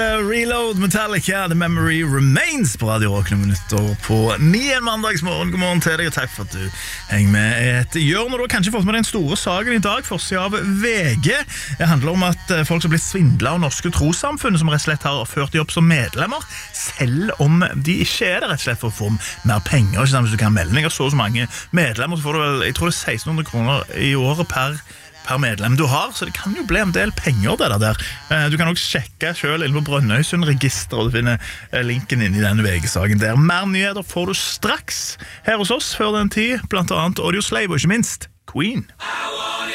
Reload Metallica, The Memory Remains på Radio Rock noen minutter på 9 mandagsmorgen. God morgen til deg, og takk for at du henger med. Et hjørne, du har kanskje fått med den store saken i dag, forsiden av VG. Det handler om at folk som blir svindlet av norske trossamfunn, som rett og slett har ført de opp som medlemmer, selv om de ikke er det, rett og slett for å få mer penger. Ikke sant? Hvis du kan melde deg av så mange medlemmer, så får du vel, jeg tror det er 1600 kroner i året per medlem du har, så det kan jo bli en del penger det der. Du kan også sjekke selv inne på Brønnøysund-registeret, og du finner linken inn i denne VG-saken der. Mer nyheter får du straks her hos oss før den tid, blant annet Audioslave og ikke minst Queen.